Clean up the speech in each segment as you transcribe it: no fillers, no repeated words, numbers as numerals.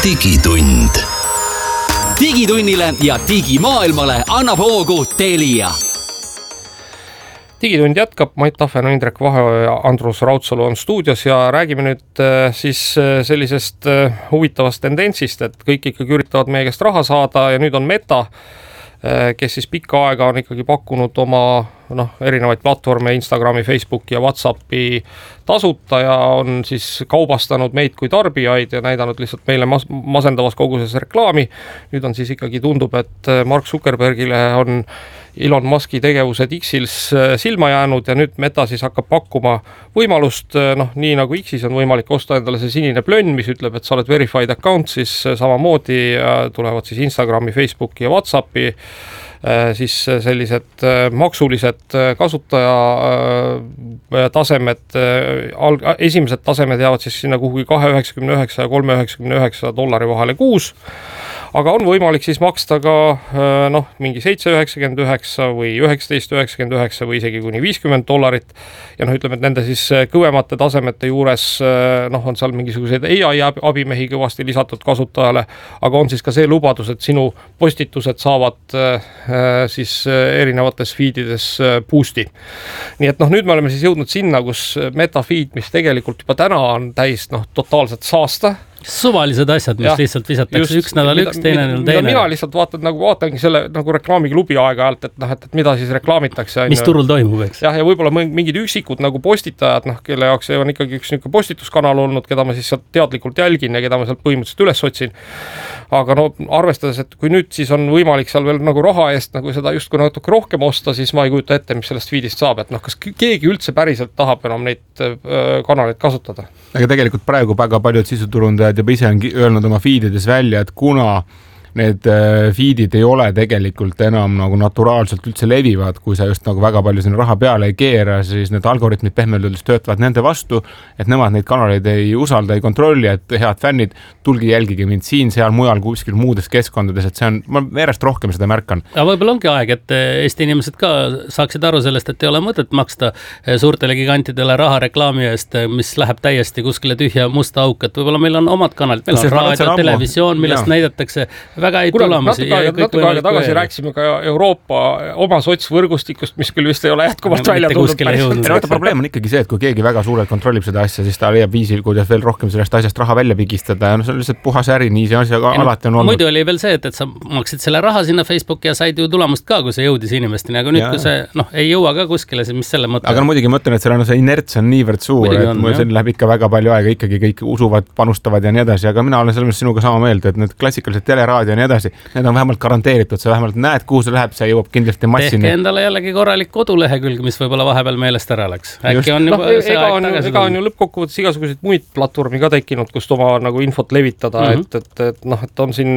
digitund. Digitunnile ja digimaailmale annab hoogu Telia. Digitund jätkab, Mait Tahven, Indrek Vahe ja Andrus Raudsalu on stuudios ja räägime nüüd siis sellisest huvitavast tendentsist, et kõik ikkagi üritavad meie käest raha saada ja nüüd on Meta, kes siis pikka aega on ikkagi pakkunud oma erinevaid platvorme, Instagrami, Facebooki ja WhatsAppi tasuta ja on siis kaubastanud meid kui tarbijaid ja näidanud lihtsalt meile masendavas koguses reklaami. Nüüd on siis ikkagi tundub, et Mark Zuckerbergile on Elon Muski tegevused X-ils silma jäänud ja nüüd Meta siis hakkab pakkuma võimalust, nii nagu X-is on võimalik osta endale see sinine plönn, mis ütleb, et sa oled verified account, siis samamoodi tulevad siis Instagrami, Facebooki ja WhatsAppi siis sellised maksulised kasutaja tasemed, esimesed tasemed jäävad siis sinna kuhugi $2.99 ja $3.99 vahele kuus, aga on võimalik siis maksta ka mingi $7.99 või $19.99 või isegi kuni $50 ja ütleme, et nende siis kõvemate tasemete juures on seal mingisuguseid AI abimehi kõvasti lisatud kasutajale, aga on siis ka see lubadus, et sinu postitused saavad siis erinevates feedides boost'i. Nii et nüüd me oleme siis jõudnud sinna, kus Meta feed, mis tegelikult juba täna on täis totaalselt saasta. Suvalised asjad, mis lihtsalt visatakse üks nädal üks, teine nädal teine. Mina lihtsalt vaatangi selle reklaamiklubi aeg-ajalt, et mida siis reklaamitakse. Mis turul toimub, eks? Ja võibolla mingid üksikud postitajad, kelle jaoks on ikkagi üks postituskanal olnud, keda ma siis sealt teadlikult jälgin ja keda ma sealt põhimõtteliselt üles otsin. Aga arvestades, et kui nüüd siis on võimalik seal veel raha eest seda justkui natuke rohkem osta, siis ma ei kujuta ette, mis sellest feedist saab, et kas keegi üldse päriselt tahab enam neid kanaleid kasutada. Aga tegelikult praegu väga paljud sisuturundajad juba ise on öelnud oma feedides välja, et kuna need feedid ei ole tegelikult enam naturaalselt üldse levivad, kui sa just väga palju sinna raha peale ei keera, siis need algoritmid pehmelt öeldes töötavad nende vastu, et nemad neid kanaleid ei usalda, ei kontrolli, et head fännid, tulge jälgige mind siin, seal, mujal, kuskil muudes keskkondades, et see on, ma järjest rohkem seda märkan. Ja võib-olla ongi aeg, et Eesti inimesed ka saaksid aru sellest, et ei ole mõtet maksta suurtele gigantidele raha reklaami eest, mis läheb täiesti kuskile tühja musta auk, et võib-olla meil on omad kanalid, meil on raadio, televisioon, millest näidatakse väga häid tulemusi. Natuke aega tagasi rääkisime ka Euroopa oma sotsvõrgustikust, mis küll vist ei ole jätkuvalt välja tulnud. Probleem on ikkagi see, et kui keegi väga suurelt kontrollib seda asja, siis ta leiab viisil, kuidas veel rohkem sellest asjast raha välja pigistada ja see on lihtsalt puhas äri, nii see asja alati on olnud. Muidu oli veel see, et sa maksid selle raha sinna Facebooki ja said ju tulemust ka, kui see jõudis inimesteni, aga nüüd, kui see ei jõua ka kuskile, siis mis selle mõte? Aga muidugi mõtlen, et see inerts on niivõrd suur, et mul läheb ikka väga palju aega, ikkagi kõik usuvad, panustavad ja nii edasi, aga mina olen selles sinuga sama meelt, et need klassikalised teleraadio ja nii edasi, need on vähemalt garanteeritud, sa vähemalt näed, kuhu see läheb, see jõuab kindlasti massini. Tehke endale jällegi korralik kodulehekülg, mis võib-olla vahepeal meelest ära läks. Äkki on juba see aeg tagasi. Ega on ju lõppkokkuvõttes igasuguseid muid platvormi ka tekkinud, kust oma infot levitada, et on siin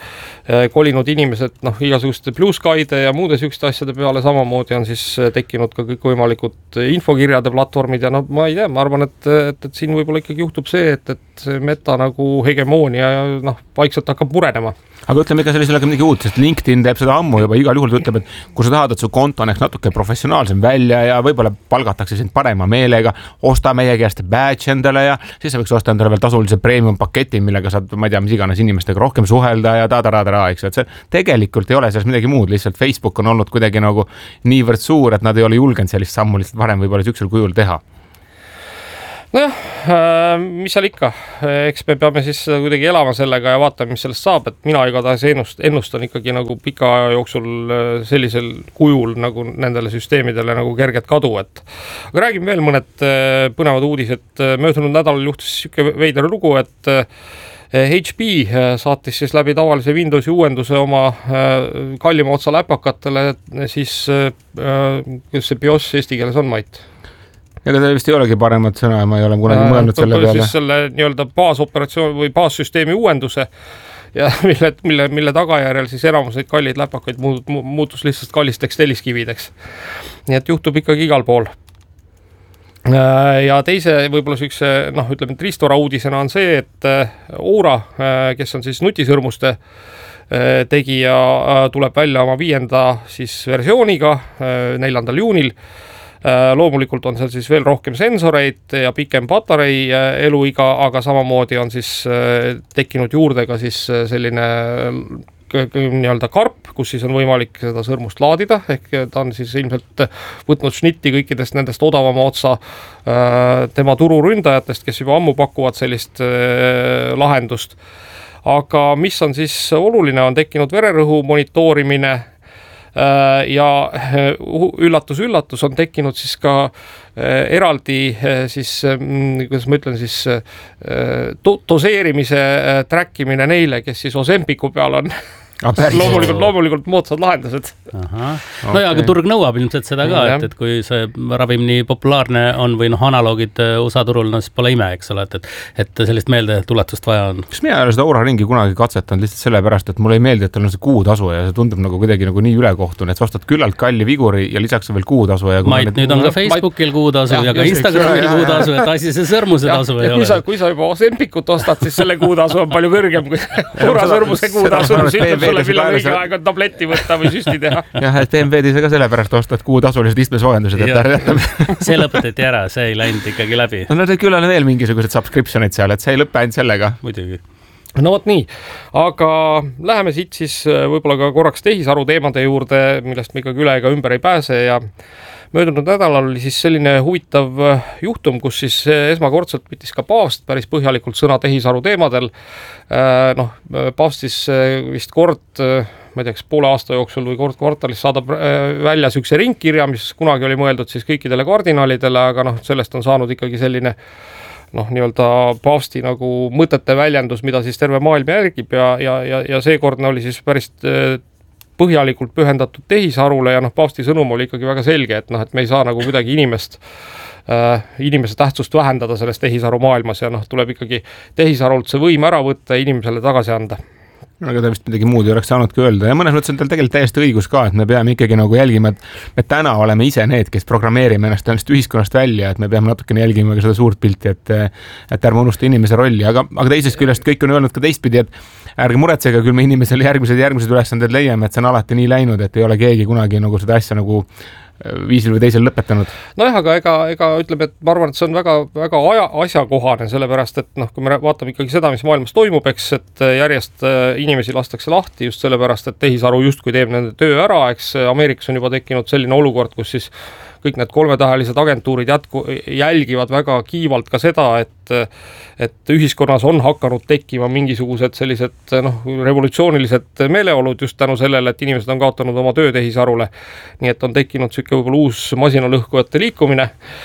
nii kolinud inimesed igasuguste Blue Skyde ja muude sükste asjade peale, samamoodi on siis tekkinud ka kõik võimalikud infokirjade platvormid ja ma ei tea, ma arvan, et siin võib-olla ikkagi juhtub see, et Meta hegemoonia vaikselt hakkab murenema. Aga ütleme ikka sellisele midagi uut, sest LinkedIn teeb seda ammu juba igal juhul, ütleb, et kui sa tahad, et su konto näeks natuke professionaalsem välja ja võib-olla palgatakse sind parema meelega, osta meie käest badge endale ja siis sa võiks osta endale veel tasulise premium paketi, millega saad, ma ei tea, mis iganes inimestega rohkem suhelda ja eks, et see tegelikult ei ole selles midagi muud, lihtsalt Facebook on olnud kuidagi niivõrd suur, et nad ei ole julgenud sellist sammu lihtsalt varem võib-olla süksul kujul teha. Mis seal ikka, eks me peame siis kuidagi elama sellega ja vaatame, mis sellest saab, et mina igatahes ennustan ikkagi pika aja jooksul sellisel kujul nendele süsteemidele kerget kadu, et aga räägime veel mõned põnevad uudised. Möödunud nädalal juhtus siuke veider lugu, et HP saatis siis läbi tavalise Windowsi uuenduse oma kallima otsa läpakatele, siis kuidas see BIOS eesti keeles on, Mait? Ega see vist ei olegi paremat sõna, ma ei ole kunagi mõelnud selle peale. Siis selle nii-öelda baasoperatsioon või baassüsteemi uuenduse ja mille tagajärjel siis enamuseid kallid läpakaid muutus lihtsalt kallisteks telliskivideks. Nii et juhtub ikkagi igal pool. Ja teise võib-olla sükse, ütleme, riistvara uudisena on see, et Aura, kes on siis nutisõrmuste tegija, tuleb välja oma 5. siis versiooniga 4. juunil. Loomulikult on seal siis veel rohkem sensoreid ja pikem patarei eluiga, aga samamoodi on siis tekkinud juurde ka siis selline nii-öelda karp, kus siis on võimalik seda sõrmust laadida, ehk ta on siis ilmselt võtnud šnitti kõikidest nendest odavama otsa tema tururündajatest, kes juba ammu pakuvad sellist lahendust. Aga mis on siis oluline, on tekkinud vererõhu monitoorimine ja üllatus, on tekkinud siis ka eraldi siis, kuidas ma ütlen siis, doseerimise trackimine neile, kes siis Ozempiku peal on. Loomulikult moodsad lahendused. No ja, aga turg nõuab ilmselt seda ka, et kui see ravim nii populaarne on või analoogid USA turul, siis pole ime, eks ole, et sellist meeldetuletust vaja on. Kas mina ei ole seda Oura ringi kunagi katsetanud lihtsalt sellepärast, et mulle ei meeldi, et tal on see kuutasu ja see tundub nagu kuidagi nagu nii ülekohtune, et sa ostad küllalt kalli viguri ja lisaks veel kuutasu. Mait, nüüd on ka Facebookil kuutasu ja ka Instagramil kuutasu, et asi see sõrmuse tasu ei ole. Kui sa juba Ozempikut ostad, siis selle kuutasu on palju kõrgem kui Oura sõrmuse kuutasu, sulle millal õige aeg on tableti võtta või süsti teha. Jah, et BMW-d sa ka sellepärast ostad kuutasulised istmesoojendused. See lõpetati ära, see ei läinud ikkagi läbi. No küll on veel mingisugused subscriptionid seal, et see ei lõppe ainult sellega. Muidugi. No vot nii, aga läheme siit siis võib-olla ka korraks tehisaru teemade juurde, millest me ikkagi üle ega ümber ei pääse ja möödunud nädalal oli siis selline huvitav juhtum, kus siis esmakordselt võttis ka paavst päris põhjalikult sõna tehisaru teemadel. Paavst siis vist kord, ma ei tea, poole aasta jooksul või kord kvartalis saadab välja sükse ringkirja, mis kunagi oli mõeldud siis kõikidele kardinaalidele, aga sellest on saanud ikkagi selline nii-öelda paavsti nagu mõtete väljendus, mida siis terve maailm järgib ja seekordne oli siis päris põhjalikult pühendatud tehisarule ja paavsti sõnum oli ikkagi väga selge, et me ei saa nagu kuidagi inimese tähtsust vähendada selles tehisaru maailmas ja tuleb ikkagi tehisarult see võim ära võtta ja inimesele tagasi anda. Aga ta vist midagi muud ei oleks saanud ka öelda ja mõnes mõttes on tal tegelikult täiesti õigus ka, et me peame ikkagi nagu jälgima, et me täna oleme ise need, kes programmeerime ennast ühiskonnast välja, et me peame natukene jälgima ka seda suurt pilti, et ärme unusta inimese rolli, aga teisest küljest kõik on öelnud ka teistpidi, et ärge muretsege, küll me inimesele järgmised ülesanded leiame, et see on alati nii läinud, et ei ole keegi kunagi nagu seda asja nagu viisil või teisel lõpetanud. Nojah, aga ega ütleme, et ma arvan, et see on väga, väga asjakohane, sellepärast, et kui me vaatame ikkagi seda, mis maailmas toimub, eks, et järjest inimesi lastakse lahti just sellepärast, et tehisaru justkui teeb nende töö ära, eks Ameerikas on juba tekkinud selline olukord, kus siis kõik need kolmetähelised agentuurid jälgivad väga kiivalt ka seda, et ühiskonnas on hakanud tekkima mingisugused sellised revolutsioonilised meeleolud just tänu sellele, et inimesed on kaotanud oma töö tehisarule. Nii et on tekkinud selline võib-olla uus masinalõhkujate liikumine.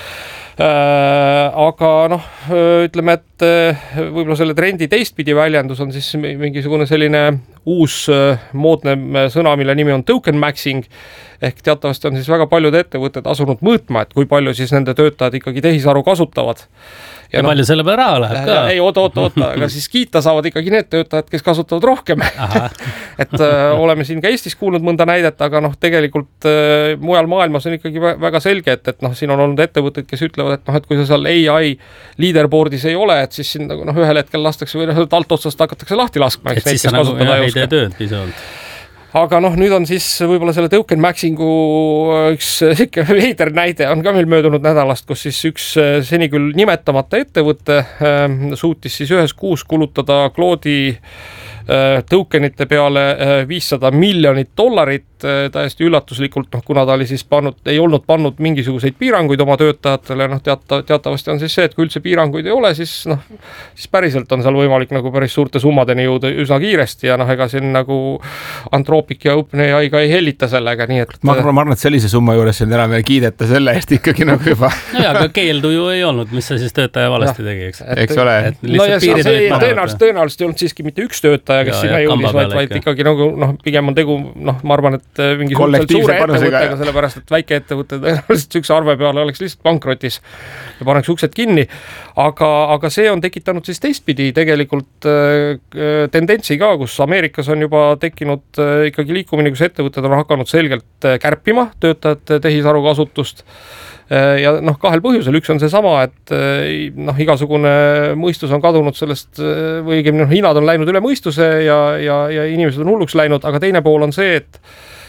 Aga ütleme, et võib-olla selle trendi teistpidi väljendus on siis mingisugune selline uus moodne sõna, mille nimi on token maxing, ehk teatavasti on siis väga paljud ettevõtted asunud mõõtma, et kui palju siis nende töötajad ikkagi tehisaru kasutavad. Ja palju selle peale raha läheb ka? Ei, oota, aga siis kiita saavad ikkagi need töötajad, kes kasutavad rohkem. Et oleme siin ka Eestis kuulnud mõnda näidet, aga tegelikult mujal maailmas on ikkagi väga selge, et siin on olnud ettevõtted, kes ütlevad, et kui sa seal AI leaderboardis ei ole, et siis siin ühel hetkel lastakse või alt otsast hakatakse lahti laskma. Et siis sa nagu ei tee tööd pisavalt. Aga nüüd on siis võib-olla selle token maxingu üks veider näide on ka meil möödunud nädalast, kus siis üks seni küll nimetamata ettevõte suutis siis ühes kuus kulutada Claude'i tokenite peale $500 miljonit, täiesti üllatuslikult, kuna ta oli siis ei olnud pannud mingisuguseid piiranguid oma töötajatele, teatavasti on siis see, et kui üldse piiranguid ei ole, siis päriselt on seal võimalik nagu päris suurte summadeni jõuda üsna kiiresti ja ega siin nagu Anthropic ja OpenAI ka ei hellita sellega, nii et ma arvan, et sellise summa juures enam ei kiideta selle eest ikkagi nagu juba. Aga keeldu ju ei olnud, mis see siis töötaja valesti tegi, eks ole. Tõenäoliselt ei olnud siiski mitte üks töötaja, kes sinna jõudis, vaid ikkagi pigem on tegu, ma arvan, et mingisugusel suure ettevõttega, sellepärast, et väike ettevõte tõenäoliselt üks arve peale oleks lihtsalt pankrotis ja paneks uksed kinni. Aga see on tekitanud siis teistpidi tegelikult tendentsi ka, kus Ameerikas on juba tekkinud ikkagi liikumine, kus ettevõtted on hakanud selgelt kärpima töötajate tehisaru kasutust. Ja kahel põhjusel, üks on see sama, et igasugune mõistus on kadunud sellest või hinnad on läinud üle mõistuse ja inimesed on hulluks läinud, aga teine pool on see,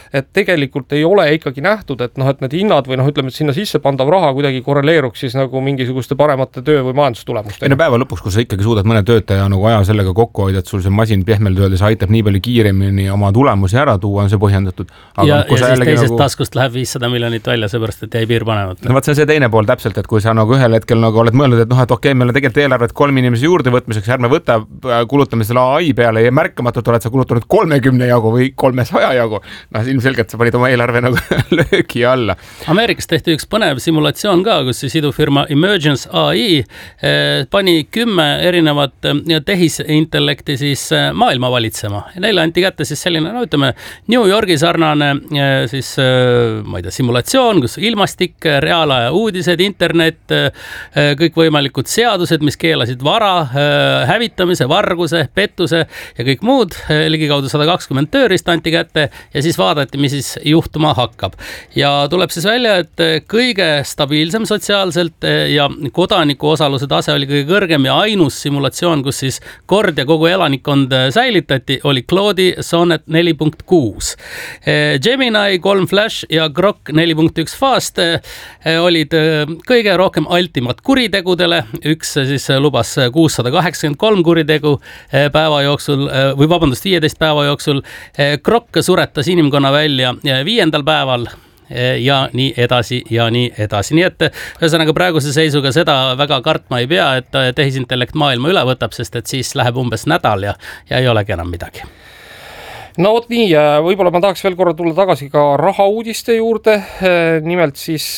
et tegelikult ei ole ikkagi nähtud, et noh, et need hinnad või noh, ütleme, et sinna sisse pandav raha kuidagi korreleeruks siis nagu mingisuguste paremate töö või majandustulemustega. Enne päeva lõpuks, kui sa ikkagi suudad mõne töötaja nagu aja sellega kokku hoida, et sul see masin pehmelt öeldes aitab nii palju kiiremini oma tulemusi ära tuua, on see põhjendatud. Ja siis teisest taskust läheb 500 miljonit välja, seepärast, et jäi piir panemata. No vaat see on see teine pool täpselt, et kui sa nagu ühel hetkel nagu oled mõelnud, et noh, et okei, meil on tegelikult eelarvet 3 inimese juurde võtmiseks, ärme võtta, kulutame selle AI peale ja märkamatult oled sa kulutanud 30 jagu või 300 jagu. Noh, ilmselgelt sa panid oma eelarve nagu löögi alla. Ameerikas tehti üks põnev simulatsioon ka, kus siis idufirma Emergence AI pani 10 erinevat tehisintellekti siis maailma valitsema. Ja neile anti kätte siis selline, no ütleme, New Yorgi sarnane siis, ma ei tea, simulatsioon, kus ilmastik, reaalaja uudised, internet, kõikvõimalikud seadused, mis keelasid vara, hävitamise, varguse, pettuse ja kõik muud, ligikaudu 120 tööriist anti kätte ja siis vaadati, mis siis juhtuma hakkab. Ja tuleb siis välja, et kõige stabiilsem sotsiaalselt ja kodaniku osaluse tase oli kõige kõrgem ja ainus simulatsioon, kus siis kord ja kogu elanikkond säilitati, oli Claude'i Sonnet 4.6. Gemini 3 Flash ja Grok 4.1 Fast olid kõige rohkem altimat kuritegudele. Üks siis lubas 683 kuritegu päeva jooksul, või vabandust, 15 päeva jooksul. Grok suretas inimkonna välja 5. päeval ja nii edasi ja nii edasi. Nii et ühesõnaga praeguse seisuga seda väga kartma ei pea, et tehisintellekt maailma üle võtab, sest et siis läheb umbes nädal ja ei olegi enam midagi. No vot nii, võib-olla ma tahaks veel korra tulla tagasi ka rahauudiste juurde. Nimelt siis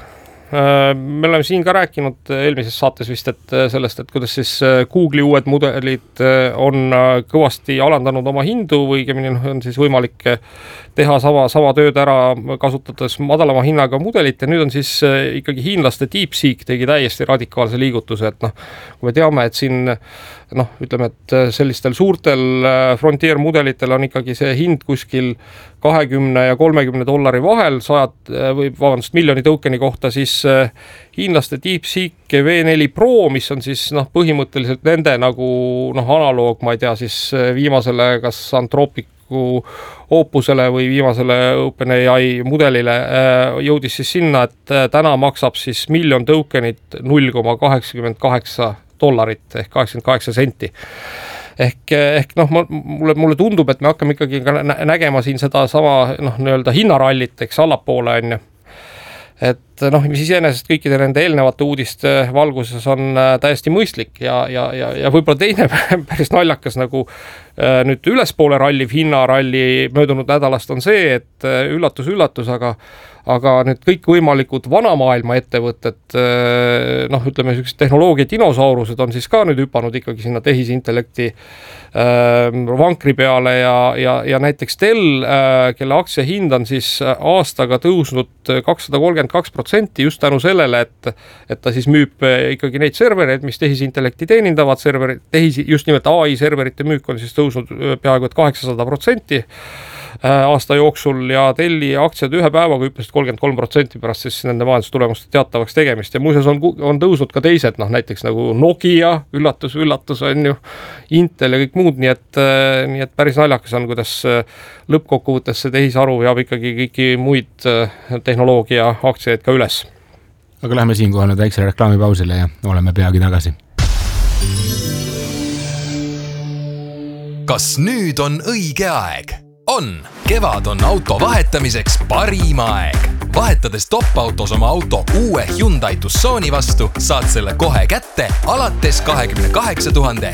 me oleme siin ka rääkinud eelmises saates vist, et sellest, et kuidas siis Google'i uued mudelid on kõvasti alandanud oma hindu või on siis võimalik teha sama tööd ära kasutades madalama hinnaga mudelit ja nüüd on siis ikkagi hiinlaste DeepSeek tegi täiesti radikaalse liigutuse, et noh, kui me teame, et siin noh, ütleme, et sellistel suurtel frontier mudelitel on ikkagi see hind kuskil 20 ja 30 dollari vahel, miljoni tokeni kohta, siis hiinlaste DeepSeek V4 Pro, mis on siis noh, põhimõtteliselt nende nagu noh, analoog, ma ei tea, siis viimasele kas Anthropicu Opusele või viimasele OpenAI mudelile jõudis siis sinna, et täna maksab siis miljon tokenit $0.88 ehk 88 senti. Ehk noh, mulle tundub, et me hakkame ikkagi nägema siin seda sama noh, nii-öelda hinnarallit, eks allapoole on ju. Et noh, mis iseenesest kõikide nende eelnevate uudiste valguses on täiesti mõistlik ja võib-olla teine päris naljakas nagu nüüd ülespoole ralliv hinnaralli möödunud nädalast on see, et üllatus, aga nüüd kõik võimalikud vanamaailma ettevõtted, noh, ütleme, sellised tehnoloogia dinosaurused on siis ka nüüd hüpanud ikkagi sinna tehisintellekti vankri peale ja näiteks Dell, kelle aktsia hind on siis aastaga tõusnud 232% just tänu sellele, et ta siis müüb ikkagi neid servereid, mis tehisintellekti teenindavad just nimelt AI serverite müük on siis tõusnud peaaegu et 800% aasta jooksul ja Delli aktsiad ühe päevaga hüppasid 33% pärast siis nende majandustulemuste teatavaks tegemist ja muuseas on tõusnud ka teised, noh näiteks nagu Nokia, üllatus on ju, Intel ja kõik muud, nii et päris naljakas on, kuidas lõppkokkuvõttes see tehisaru veab ikkagi kõiki muid tehnoloogia aktsiaid ka üles. Aga lähme siinkohal nüüd väikse reklaamipausile ja oleme peagi tagasi. Kas nüüd on õige aeg? On! Kevad on auto vahetamiseks parim aeg. Vahetades top-autos oma auto uue Hyundai Tucsoni vastu, saad selle kohe kätte alates 28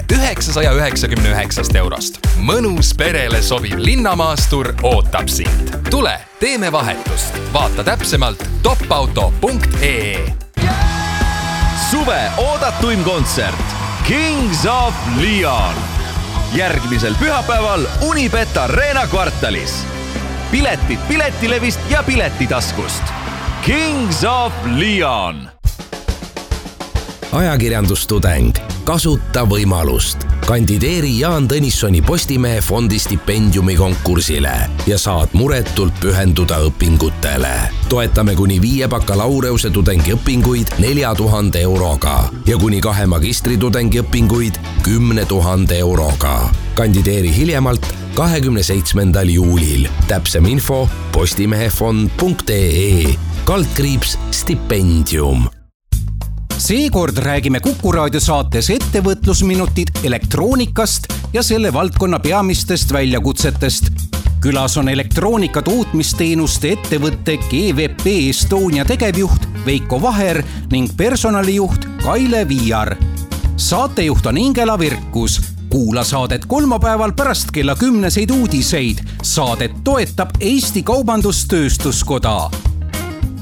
999 eurost. Mõnus perele sobiv linnamaastur ootab sind. Tule, teeme vahetust. Vaata täpsemalt topauto.ee. Suve oodatuim kontsert Kings of Leon. Järgmisel pühapäeval Unibet Arena kvartalis. Piletid Piletilevist ja Piletitaskust. Kings of Leon. Ajakirjandustudeng. Kasuta võimalust. kandideeri Jaan Tõnissoni Postimehe fondi stipendiumi konkursile ja saad muretult pühenduda õpingutele. Toetame kuni 5 bakalaureuse tudengi õpinguid 4000 euroga ja kuni 2 magistritudengi õpinguid 10 000 euroga. Kandideeri hiljemalt 27. juulil. Täpsem info postimehefond.ee/stipendium. Seekord räägime Kuku raadio saates ettevõtlusminutid elektroonikast ja selle valdkonna peamistest väljakutsetest. Külas on elektroonika tootmisteenuste ettevõtte GVP Estonia tegevjuht Veiko Vaher ning personalijuht Kaile Viiar. Saatejuht on Ingela Virkus. Kuula saadet kolmapäeval pärast kella 10 uudiseid. Saadet toetab Eesti Kaubandus-Tööstuskoda.